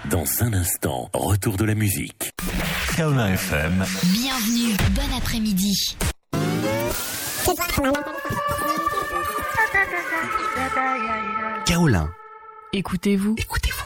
Dans un instant, retour de la musique. Kaolin FM. Bienvenue, bon après-midi. Kaolin. Écoutez-vous. Écoutez-vous.